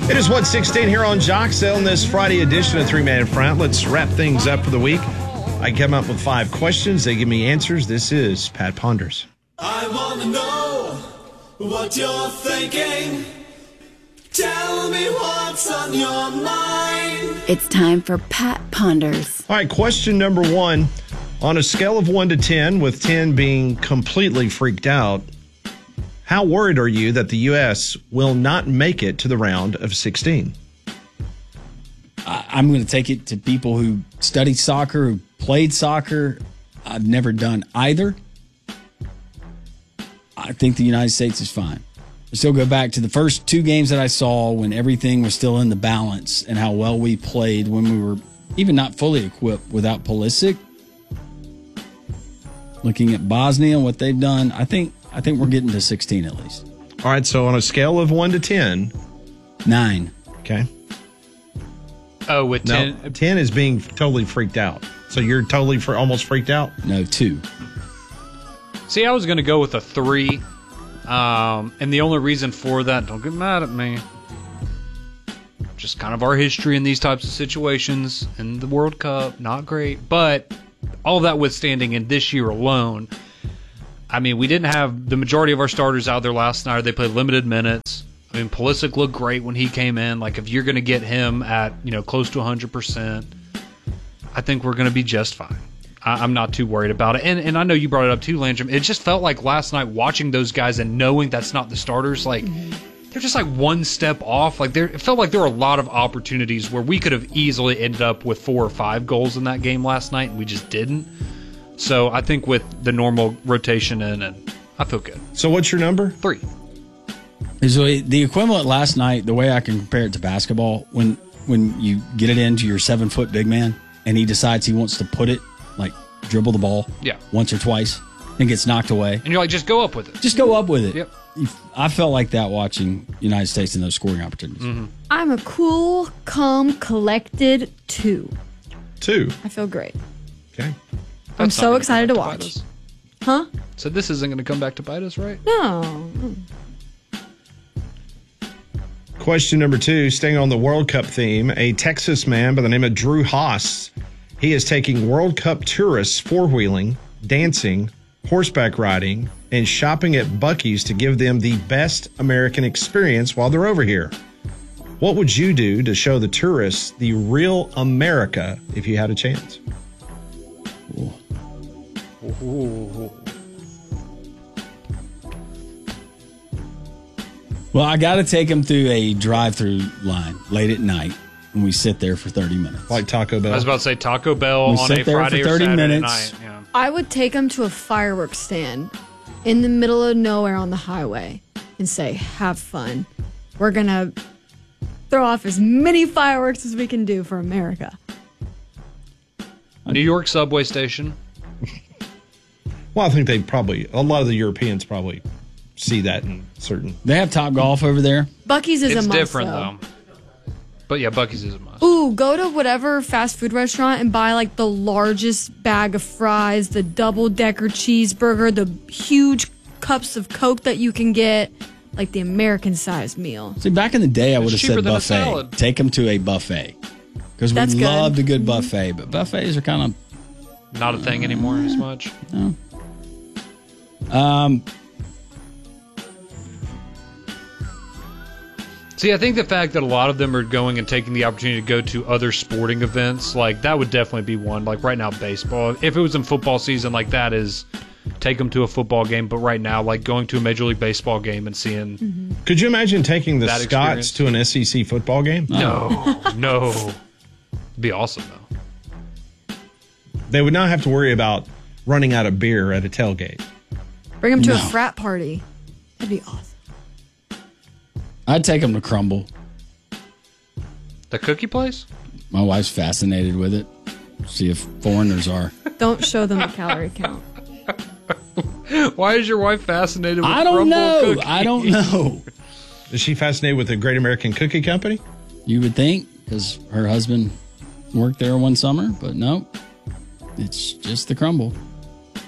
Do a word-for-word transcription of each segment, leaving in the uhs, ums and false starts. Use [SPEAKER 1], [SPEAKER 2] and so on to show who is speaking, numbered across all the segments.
[SPEAKER 1] It is one sixteen here on Jock Sale in this Friday edition of Three Man in Front. Let's wrap things up for the week. I come up with five questions. They give me answers. This is Pat Ponders.
[SPEAKER 2] I want to know what you're thinking. Tell me what's on your mind.
[SPEAKER 3] It's time for Pat Ponders.
[SPEAKER 1] All right, question number one. On a scale of one to ten, with ten being completely freaked out, how worried are you that the U S will not make it to the round of sixteen?
[SPEAKER 4] I'm going to take it to people who studied soccer, who played soccer. I've never done either. I think the United States is fine. I still go back to the first two games that I saw when everything was still in the balance and how well we played when we were even not fully equipped without Pulisic. Looking at Bosnia and what they've done, I think I think we're getting to sixteen at least.
[SPEAKER 1] All right, so on a scale of one to ten.
[SPEAKER 4] Nine.
[SPEAKER 1] Okay.
[SPEAKER 5] Oh, with ten?
[SPEAKER 1] No, ten is being totally freaked out. So you're totally for almost freaked out?
[SPEAKER 4] No, two.
[SPEAKER 5] See, I was going to go with a three. Um, and the only reason for that, don't get mad at me, just kind of our history in these types of situations in the World Cup, not great. But all of that withstanding, in this year alone, I mean, we didn't have the majority of our starters out there last night. They played limited minutes. I mean, Pulisic looked great when he came in. Like, if you're going to get him at, you know, close to one hundred percent, I think we're going to be just fine. I, I'm not too worried about it. And and I know you brought it up too, Landrum. It just felt like last night watching those guys and knowing that's not the starters, like, mm-hmm. they're just like one step off. Like, there, it felt like there were a lot of opportunities where we could have easily ended up with four or five goals in that game last night, and we just didn't. So I think with the normal rotation in, and I feel good.
[SPEAKER 1] So what's your number?
[SPEAKER 5] Three.
[SPEAKER 4] So the equivalent last night, the way I can compare it to basketball, when when you get it into your seven-foot big man and he decides he wants to put it, like dribble the ball
[SPEAKER 5] yeah.
[SPEAKER 4] once or twice and gets knocked away.
[SPEAKER 5] And you're like, just go up with it.
[SPEAKER 4] Just go up with it.
[SPEAKER 5] Yep.
[SPEAKER 4] I felt like that watching United States in those scoring opportunities.
[SPEAKER 5] Mm-hmm.
[SPEAKER 3] I'm a cool, calm, collected two.
[SPEAKER 1] Two.
[SPEAKER 3] I feel great.
[SPEAKER 1] Okay.
[SPEAKER 3] I'm
[SPEAKER 5] That's
[SPEAKER 3] so excited to watch.
[SPEAKER 5] To
[SPEAKER 3] huh?
[SPEAKER 5] So this isn't going to come back to bite us, right?
[SPEAKER 3] No.
[SPEAKER 1] Question number two, staying on the World Cup theme, a Texas man by the name of Drew Haas, he is taking World Cup tourists four-wheeling, dancing, horseback riding, and shopping at Buc-ee's to give them the best American experience while they're over here. What would you do to show the tourists the real America if you had a chance?
[SPEAKER 4] Ooh.
[SPEAKER 5] Ooh.
[SPEAKER 4] Well, I got to take them through a drive-through line late at night, and we sit there for thirty minutes.
[SPEAKER 1] Like Taco Bell?
[SPEAKER 5] I was about to say Taco Bell
[SPEAKER 4] we
[SPEAKER 5] on
[SPEAKER 4] sit
[SPEAKER 5] a
[SPEAKER 4] there
[SPEAKER 5] Friday
[SPEAKER 4] for thirty
[SPEAKER 5] or Saturday
[SPEAKER 4] minutes.
[SPEAKER 5] night. Yeah.
[SPEAKER 3] I would take them to a fireworks stand in the middle of nowhere on the highway and say, have fun. We're going to throw off as many fireworks as we can do for America.
[SPEAKER 5] New York subway station.
[SPEAKER 1] Well, I think they probably, a lot of the Europeans probably see that in certain.
[SPEAKER 4] They have Top Golf over there.
[SPEAKER 3] Buc-ee's is
[SPEAKER 5] it's
[SPEAKER 3] a must,
[SPEAKER 5] different,
[SPEAKER 3] though.
[SPEAKER 5] though. But yeah, Buc-ee's is a must.
[SPEAKER 3] Ooh, go to whatever fast food restaurant and buy like the largest bag of fries, the double-decker cheeseburger, the huge cups of Coke that you can get, like the American-sized meal.
[SPEAKER 4] See, back in the day, I would have
[SPEAKER 5] cheaper
[SPEAKER 4] said
[SPEAKER 5] than a
[SPEAKER 4] buffet.
[SPEAKER 5] salad.
[SPEAKER 4] Take them to a buffet. Because we
[SPEAKER 3] That's good.
[SPEAKER 4] loved a good buffet, but buffets are kind of...
[SPEAKER 5] Not a thing anymore as much.
[SPEAKER 4] No. Um...
[SPEAKER 5] See, I think the fact that a lot of them are going and taking the opportunity to go to other sporting events, like that would definitely be one. Like right now, baseball. If it was in football season, like that is take them to a football game. But right now, like going to a Major League Baseball game and seeing.
[SPEAKER 3] Mm-hmm.
[SPEAKER 1] Could you imagine taking the
[SPEAKER 5] That
[SPEAKER 1] Scots
[SPEAKER 5] experience.
[SPEAKER 1] to an S E C football game?
[SPEAKER 5] No, no. It'd be awesome, though.
[SPEAKER 1] They would not have to worry about running out of beer at a tailgate.
[SPEAKER 3] Bring them to
[SPEAKER 4] No.
[SPEAKER 3] a frat party. That'd be awesome.
[SPEAKER 4] I'd take them to Crumble.
[SPEAKER 5] The cookie place?
[SPEAKER 4] My wife's fascinated with it. See if foreigners are.
[SPEAKER 3] Don't show them the calorie count.
[SPEAKER 5] Why is your wife fascinated with
[SPEAKER 4] I don't
[SPEAKER 5] Crumble
[SPEAKER 4] know.
[SPEAKER 5] cookies?
[SPEAKER 4] I don't know.
[SPEAKER 1] Is she fascinated with the Great American Cookie Company?
[SPEAKER 4] You would think, because her husband worked there one summer, but no. It's just the Crumble.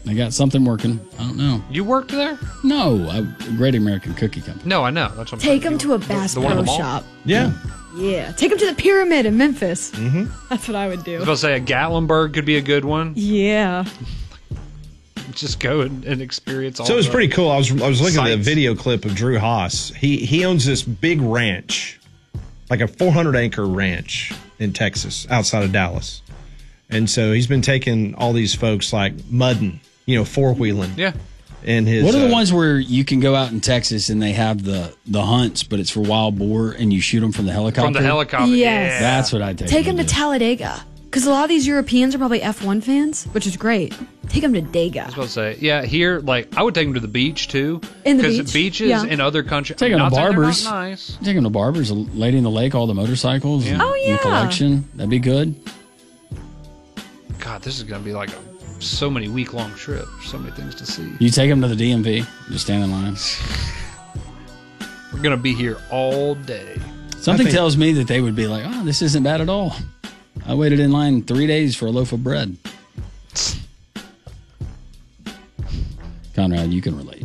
[SPEAKER 4] They got something working. I don't know.
[SPEAKER 5] You worked there?
[SPEAKER 4] No, I, Great American Cookie Company.
[SPEAKER 5] No, I know. That's what I'm
[SPEAKER 3] Take
[SPEAKER 5] saying.
[SPEAKER 3] them to a
[SPEAKER 5] The-
[SPEAKER 3] Bass
[SPEAKER 5] the one in
[SPEAKER 3] Pro
[SPEAKER 5] the mall?
[SPEAKER 3] Shop.
[SPEAKER 1] Yeah.
[SPEAKER 3] Yeah. Take them to the Pyramid in Memphis. Mm-hmm. That's what I would
[SPEAKER 5] I
[SPEAKER 3] do.
[SPEAKER 5] was about to say a Gatlinburg could be a good one.
[SPEAKER 3] Yeah.
[SPEAKER 5] Just go and, and experience all
[SPEAKER 1] So it was
[SPEAKER 5] the-
[SPEAKER 1] pretty cool. I was I was looking at the
[SPEAKER 5] sights.
[SPEAKER 1] video clip of Drew Haas. He he owns this big ranch, like a four hundred acre ranch in Texas, outside of Dallas. And so he's been taking all these folks like mudding, you know, four wheeling.
[SPEAKER 5] Yeah.
[SPEAKER 1] In his
[SPEAKER 4] What are the
[SPEAKER 1] uh,
[SPEAKER 4] ones where you can go out in Texas and they have the, the hunts, but it's for wild boar and you shoot them from the helicopter?
[SPEAKER 5] From the helicopter.
[SPEAKER 3] Yes.
[SPEAKER 5] Yeah.
[SPEAKER 4] That's what I take.
[SPEAKER 3] Take them to
[SPEAKER 4] do.
[SPEAKER 3] Talladega. Because a lot of these Europeans are probably F one fans, which is great. Take them to Dega.
[SPEAKER 5] I was about to say, yeah, here, like, I would take them to the beach, too.
[SPEAKER 3] In the
[SPEAKER 5] Because
[SPEAKER 3] beach?
[SPEAKER 5] beaches
[SPEAKER 3] Yeah.
[SPEAKER 5] in other countries.
[SPEAKER 4] Take 'em
[SPEAKER 5] I'm
[SPEAKER 4] to
[SPEAKER 5] not saying they're
[SPEAKER 4] barbers.
[SPEAKER 5] not nice.
[SPEAKER 4] Take them to barbers, a lady in the lake, all the motorcycles, and,
[SPEAKER 3] Oh,
[SPEAKER 4] and
[SPEAKER 3] yeah.
[SPEAKER 4] the collection. That'd be good.
[SPEAKER 5] God, this is going to be like a, so many week long trip. So many things to see.
[SPEAKER 4] You take them to the D M V, just stand in line.
[SPEAKER 5] We're going to be here all day.
[SPEAKER 4] Something
[SPEAKER 1] think-
[SPEAKER 4] tells me that they would be like, oh, this isn't bad at all. I waited in line three days for a loaf of bread. Conrad, you can relate.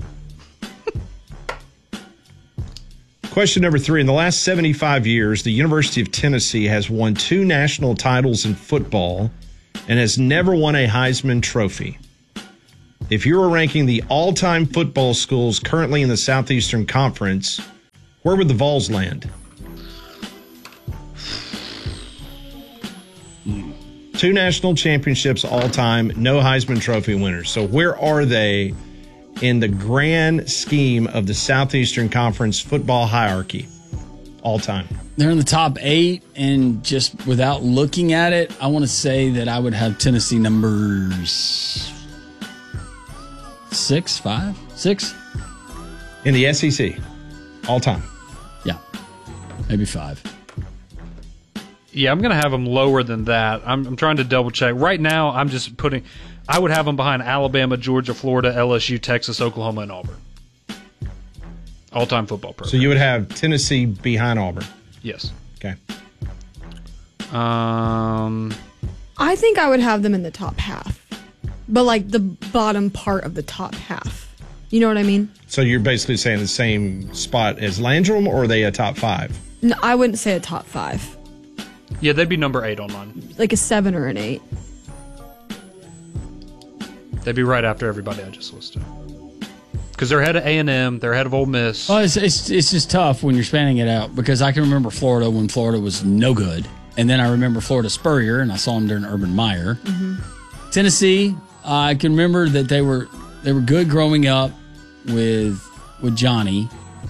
[SPEAKER 1] Question number three. In the last seventy-five years, the University of Tennessee has won two national titles in football and has never won a Heisman Trophy. If you were ranking the all-time football schools currently in the Southeastern Conference, where would the Vols land? Two national championships all time, no Heisman Trophy winners. So where are they in the grand scheme of the Southeastern Conference football hierarchy all time?
[SPEAKER 4] They're in the top eight, and just without looking at it, I want to say that I would have Tennessee numbers six, five, six.
[SPEAKER 1] In the S E C, all time.
[SPEAKER 4] Yeah, maybe five.
[SPEAKER 5] Yeah, I'm going to have them lower than that. I'm, I'm trying to double check. Right now, I'm just putting, I would have them behind Alabama, Georgia, Florida, L S U, Texas, Oklahoma, and Auburn. All time football program.
[SPEAKER 1] So you would have Tennessee behind Auburn.
[SPEAKER 5] Yes.
[SPEAKER 1] Okay.
[SPEAKER 5] Um,
[SPEAKER 3] I think I would have them in the top half, but like the bottom part of the top half. You know what I mean?
[SPEAKER 1] So you're basically saying the same spot as Landrum, or are they a top five?
[SPEAKER 3] No, I wouldn't say a top five,
[SPEAKER 5] yeah, they'd be number eight on mine.
[SPEAKER 3] like a seven or an eight.
[SPEAKER 5] They'd be right after everybody I just listed. Because they're ahead of A and M, they're ahead of Ole Miss.
[SPEAKER 4] Well, it's, it's it's just tough when you're spanning it out because I can remember Florida when Florida was no good, and then I remember Florida Spurrier, and I saw him during Urban Meyer. Tennessee, I can remember that they were they were good growing up with with Johnny,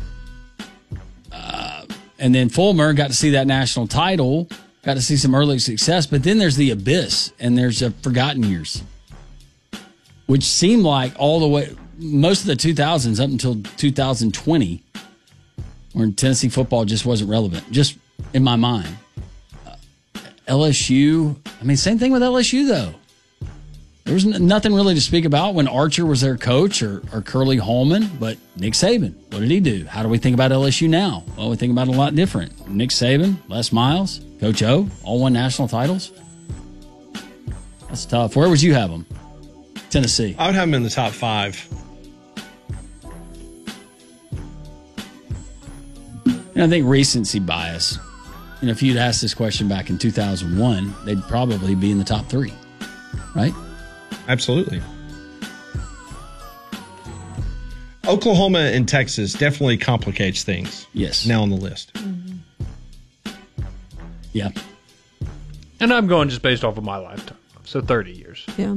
[SPEAKER 4] uh, and then Fulmer got to see that national title, got to see some early success, but then there's the abyss, and there's a forgotten years, which seemed like all the way. Most of the two thousands up until two thousand twenty, where Tennessee football just wasn't relevant, just in my mind. Uh, L S U, I mean, same thing with L S U, though. There was n- nothing really to speak about when Archer was their coach or, or Curly Holman, but Nick Saban, what did he do? How do we think about L S U now? Well, we think about it a lot different. Nick Saban, Les Miles, Coach O, all won national titles. That's tough. Where would you have them? Tennessee.
[SPEAKER 1] I would have them in the top five.
[SPEAKER 4] And I think recency bias. You know, if you'd asked this question back in two thousand one, they'd probably be in the top three, right?
[SPEAKER 1] Absolutely. Oklahoma and Texas definitely complicates things.
[SPEAKER 4] Yes.
[SPEAKER 1] Now on the list.
[SPEAKER 4] Yeah.
[SPEAKER 5] And I'm going just based off of my lifetime. So thirty years.
[SPEAKER 3] Yeah.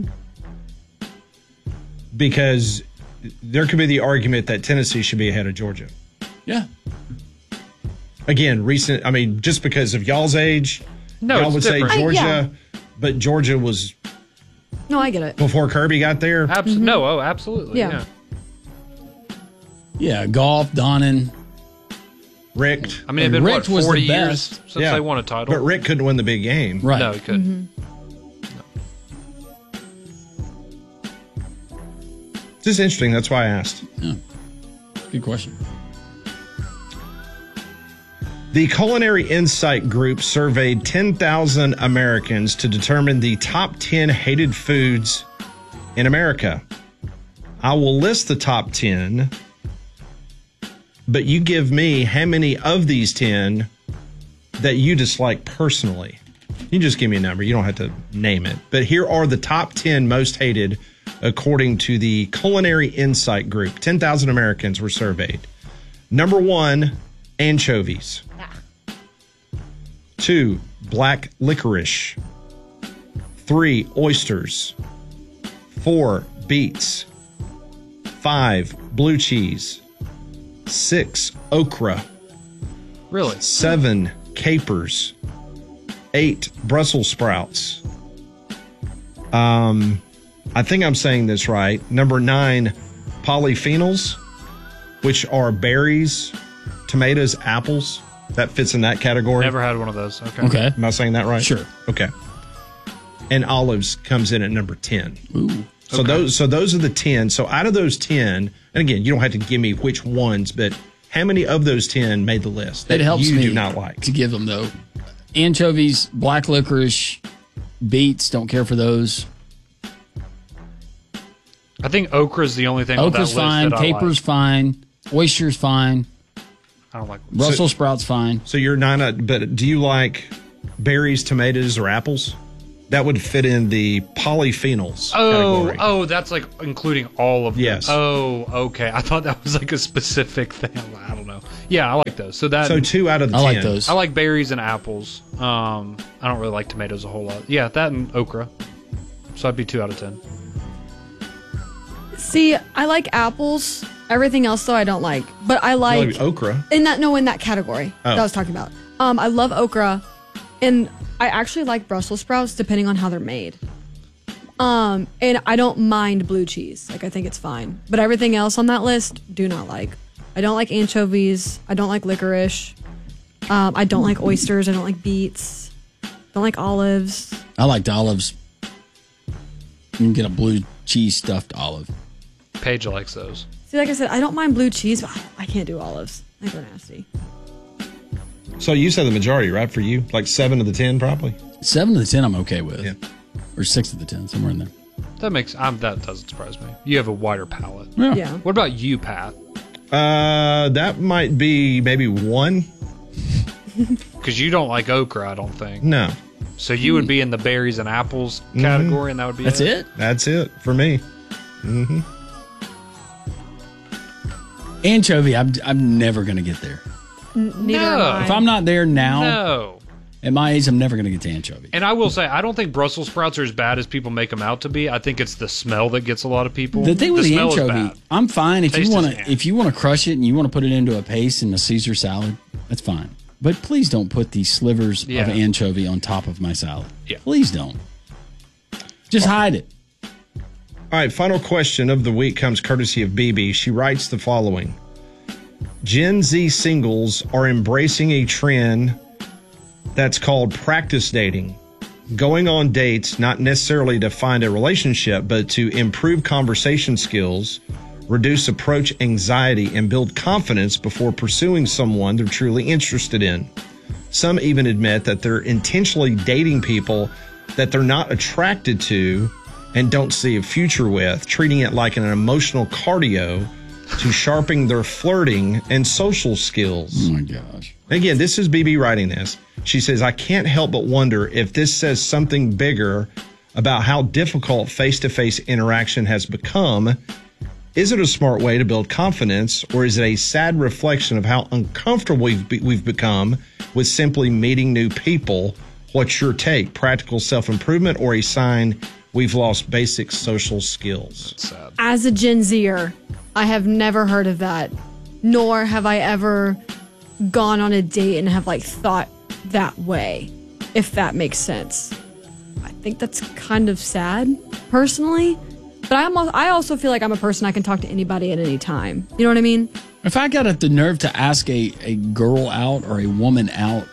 [SPEAKER 1] Because there could be the argument that Tennessee should be ahead of Georgia.
[SPEAKER 4] Yeah.
[SPEAKER 1] Again, recent, I mean, just because of y'all's age,
[SPEAKER 5] No,
[SPEAKER 1] y'all
[SPEAKER 5] it's
[SPEAKER 1] would
[SPEAKER 5] different.
[SPEAKER 1] say
[SPEAKER 3] I-
[SPEAKER 1] Georgia, but Georgia was
[SPEAKER 3] No, I get it.
[SPEAKER 1] before Kirby got there.
[SPEAKER 5] Abs- No, oh, absolutely.
[SPEAKER 3] Yeah.
[SPEAKER 5] Yeah.
[SPEAKER 4] Yeah. Golf, Donnan.
[SPEAKER 1] Rick.
[SPEAKER 5] I mean, it's been,
[SPEAKER 4] Rick
[SPEAKER 5] what,
[SPEAKER 4] was the
[SPEAKER 5] forty years
[SPEAKER 4] best.
[SPEAKER 5] since they won a title?
[SPEAKER 1] But Rick couldn't win the big game.
[SPEAKER 4] Right.
[SPEAKER 5] No, he couldn't.
[SPEAKER 1] This is interesting. That's why I asked.
[SPEAKER 4] Yeah. Good question.
[SPEAKER 1] The Culinary Insight Group surveyed ten thousand Americans to determine the top ten hated foods in America. I will list the top ten, but you give me how many of these ten that you dislike personally. You just give me a number. You don't have to name it. But here are the top ten most hated according to the Culinary Insight Group. ten thousand Americans were surveyed. Number one, anchovies. Two, black licorice. Three, oysters. Four, beets. Five, blue cheese. Six, okra.
[SPEAKER 5] Really?
[SPEAKER 1] Seven, capers. Eight, Brussels sprouts. Um, I think I'm saying this right. Number nine, polyphenols, which are berries, tomatoes, apples. That fits in that category.
[SPEAKER 5] Never had one of those. Okay.
[SPEAKER 4] Okay.
[SPEAKER 1] Am I saying that right?
[SPEAKER 4] Sure.
[SPEAKER 1] Okay. And olives comes in at number ten.
[SPEAKER 4] Ooh.
[SPEAKER 1] So
[SPEAKER 5] Okay.
[SPEAKER 1] those so those are the ten. So out of those ten, and again, you don't have to give me which ones, but how many of those ten made the list that
[SPEAKER 4] It helps
[SPEAKER 1] you
[SPEAKER 4] me
[SPEAKER 1] do not like?
[SPEAKER 4] to give them, though. Anchovies, black licorice, beets, don't care for those.
[SPEAKER 5] I think okra's the only thing on that
[SPEAKER 4] Okra's
[SPEAKER 5] list
[SPEAKER 4] fine,
[SPEAKER 5] that I
[SPEAKER 4] capers
[SPEAKER 5] like.
[SPEAKER 4] fine, oysters fine,
[SPEAKER 5] I don't like.
[SPEAKER 4] Brussels sprouts fine.
[SPEAKER 1] So you're not, a, but do you like berries, tomatoes, or apples? That would fit in the polyphenols
[SPEAKER 5] Oh,
[SPEAKER 1] category.
[SPEAKER 5] oh, that's like including all of them.
[SPEAKER 1] Yes.
[SPEAKER 5] Oh, okay. I thought that was like a specific thing. I don't know. Yeah, I like those. So that
[SPEAKER 1] So two out of the
[SPEAKER 4] I
[SPEAKER 1] ten.
[SPEAKER 4] like those.
[SPEAKER 5] I like berries and apples. Um, I don't really like tomatoes a whole lot. Yeah, that and okra. So I'd be two out of ten.
[SPEAKER 3] See, I like apples. Everything else, though, I don't like. But I
[SPEAKER 1] You
[SPEAKER 3] like
[SPEAKER 1] like okra.
[SPEAKER 3] in that no in that category
[SPEAKER 1] Oh.
[SPEAKER 3] that I was talking about. Um, I love okra, and I actually like Brussels sprouts depending on how they're made. Um, and I don't mind blue cheese. Like I think it's fine. But everything else on that list, do not like. I don't like anchovies. I don't like licorice. Um, I don't like oysters. I don't like beets. Don't like olives.
[SPEAKER 4] I liked olives. You can get a blue cheese stuffed olive.
[SPEAKER 5] Paige likes those.
[SPEAKER 3] See, like I said, I don't mind blue cheese, but I, I can't do olives. I think they're nasty.
[SPEAKER 1] So you said the majority, right? For you, like seven of the ten, probably.
[SPEAKER 4] Seven to the ten, I'm okay with.
[SPEAKER 1] Yeah.
[SPEAKER 4] Or six of the ten, somewhere in there.
[SPEAKER 5] That makes um, that doesn't surprise me. You have a wider palate.
[SPEAKER 4] Yeah.
[SPEAKER 3] Yeah.
[SPEAKER 5] What about you, Pat?
[SPEAKER 1] Uh, that might be maybe one.
[SPEAKER 5] Because you don't like okra, I don't think.
[SPEAKER 1] No,
[SPEAKER 5] So you would be in the berries and apples category, and that would be
[SPEAKER 4] That's it?
[SPEAKER 1] that's it for me.
[SPEAKER 4] Anchovy, I'm, I'm never going to get there.
[SPEAKER 3] Neither
[SPEAKER 5] No.
[SPEAKER 3] am I.
[SPEAKER 4] If I'm not there now,
[SPEAKER 5] No.
[SPEAKER 4] at my age, I'm never going to get to anchovy.
[SPEAKER 5] And I will say, I don't think Brussels sprouts are as bad as people make them out to be. I think it's the smell that gets a lot of people.
[SPEAKER 4] The thing with the,
[SPEAKER 5] smell is
[SPEAKER 4] anchovy,
[SPEAKER 5] bad.
[SPEAKER 4] I'm fine if
[SPEAKER 5] Taste
[SPEAKER 4] you
[SPEAKER 5] is
[SPEAKER 4] want
[SPEAKER 5] eh.
[SPEAKER 4] to if you want to crush it and you want to put it into a paste in a Caesar salad. That's fine, but please don't put these slivers
[SPEAKER 5] Yeah.
[SPEAKER 4] of anchovy on top of my salad.
[SPEAKER 5] Yeah.
[SPEAKER 4] Please don't. Just hide it.
[SPEAKER 1] All right, final question of the week comes courtesy of B B. She writes the following: Gen Z singles are embracing a trend that's called practice dating. Going on dates, not necessarily to find a relationship, but to improve conversation skills, reduce approach anxiety, and build confidence before pursuing someone they're truly interested in. Some even admit that they're intentionally dating people that they're not attracted to and don't see a future with, treating it like an emotional cardio to sharpen their flirting and social skills.
[SPEAKER 4] Oh my gosh.
[SPEAKER 1] Again, this is B B writing this. She says, I can't help but wonder if this says something bigger about how difficult face-to-face interaction has become. Is it a smart way to build confidence, or is it a sad reflection of how uncomfortable we've, be- we've become with simply meeting new people? What's your take? Practical self-improvement or a sign we've lost basic social skills?
[SPEAKER 5] Sad.
[SPEAKER 3] As a Gen Zer, I have never heard of that, nor have I ever gone on a date and have like thought that way, if that makes sense. I think that's kind of sad, personally. But I'm al- I also feel like I'm a person I can talk to anybody at any time. You know what I mean?
[SPEAKER 4] If I got the nerve to ask a, a girl out or a woman out,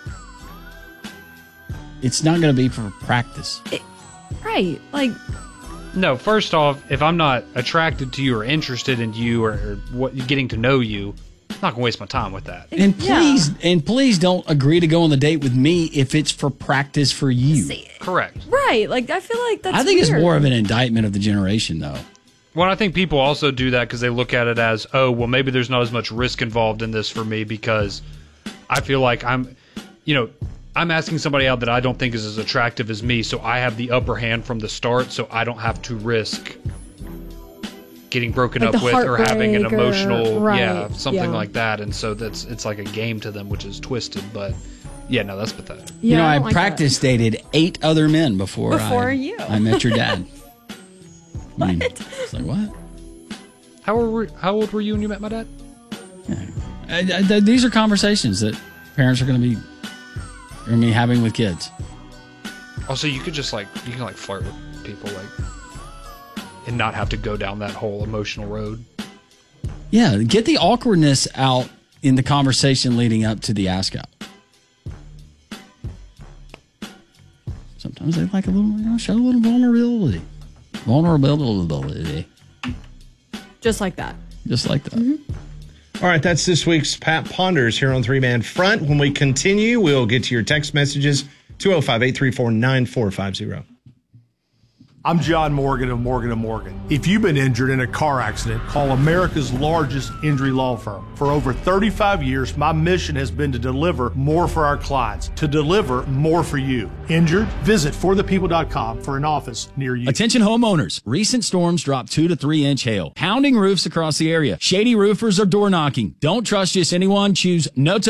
[SPEAKER 4] it's not going to be for practice.
[SPEAKER 3] Right. Like,
[SPEAKER 5] No, first off, if I'm not attracted to you or interested in you or, or what getting to know you, I'm not gonna waste my time with that.
[SPEAKER 4] And
[SPEAKER 3] Yeah.
[SPEAKER 4] please, and please don't agree to go on the date with me if it's for practice for you.
[SPEAKER 5] Correct.
[SPEAKER 3] right. Like, I feel like that's
[SPEAKER 4] I think it's
[SPEAKER 3] weird.
[SPEAKER 4] more of an indictment of the generation, though.
[SPEAKER 5] Well, I think people also do that because they look at it as, oh, well, maybe there's not as much risk involved in this for me because I feel like I'm, you know, I'm asking somebody out that I don't think is as attractive as me, so I have the upper hand from the start, so I don't have to risk getting broken
[SPEAKER 3] Like
[SPEAKER 5] up
[SPEAKER 3] the
[SPEAKER 5] with or having an
[SPEAKER 3] heartbreak or-
[SPEAKER 5] emotional,
[SPEAKER 3] right,
[SPEAKER 5] yeah, something
[SPEAKER 3] yeah.
[SPEAKER 5] like that. And so that's it's like a game to them, which is twisted. But yeah, no, that's pathetic.
[SPEAKER 3] Yeah,
[SPEAKER 4] you know, I,
[SPEAKER 3] don't like
[SPEAKER 4] practice dated eight other men before,
[SPEAKER 3] Before
[SPEAKER 4] I,
[SPEAKER 3] you.
[SPEAKER 4] I met your dad. I mean, it's like, what?
[SPEAKER 5] How old were How old were you when you met my dad?
[SPEAKER 4] I, I, th- these are conversations that parents are going to be going to be having with kids.
[SPEAKER 5] Also, you could just like you can like flirt with people like and not have to go down that whole emotional road.
[SPEAKER 4] Yeah, get the awkwardness out in the conversation leading up to the ask out. Sometimes they like a little, you know, show a little vulnerability. Vulnerability.
[SPEAKER 3] Just like that.
[SPEAKER 4] Just like that.
[SPEAKER 3] Mm-hmm.
[SPEAKER 1] All right, that's this week's Pat Ponders here on Three Man Front. When we continue, we'll get to your text messages, two oh five, eight three four, nine four five zero.
[SPEAKER 6] I'm John Morgan of Morgan and Morgan. If you've been injured in a car accident, call America's largest injury law firm. For over thirty-five years, my mission has been to deliver more for our clients, to deliver more for you. Injured? Visit for the people dot com for an office near you.
[SPEAKER 7] Attention homeowners. Recent storms dropped two to three inch hail, pounding roofs across the area. Shady roofers are door knocking. Don't trust just anyone. Choose No